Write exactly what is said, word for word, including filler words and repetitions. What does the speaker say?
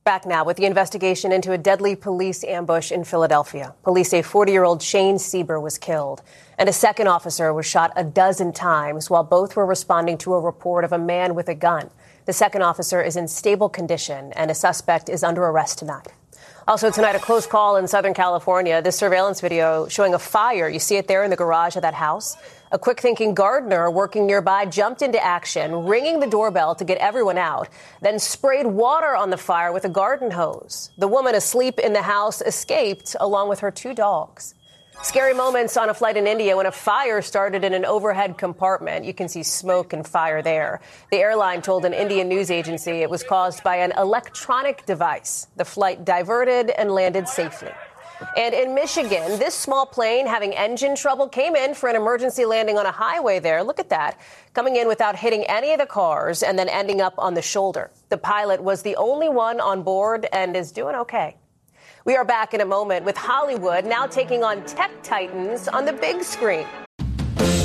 Back now with the investigation into a deadly police ambush in Philadelphia. Police say forty-year-old Shane Sieber was killed, and a second officer was shot a dozen times while both were responding to a report of a man with a gun. The second officer is in stable condition, and a suspect is under arrest tonight. Also tonight, a close call in Southern California. This surveillance video showing a fire. You see it there in the garage of that house. A quick-thinking gardener working nearby jumped into action, ringing the doorbell to get everyone out, then sprayed water on the fire with a garden hose. The woman asleep in the house escaped along with her two dogs. Scary moments on a flight in India when a fire started in an overhead compartment. You can see smoke and fire there. The airline told an Indian news agency it was caused by an electronic device. The flight diverted and landed safely. And in Michigan, this small plane having engine trouble came in for an emergency landing on a highway there. Look at that. Coming in without hitting any of the cars and then ending up on the shoulder. The pilot was the only one on board and is doing okay. We are back in a moment with Hollywood now taking on tech titans on the big screen.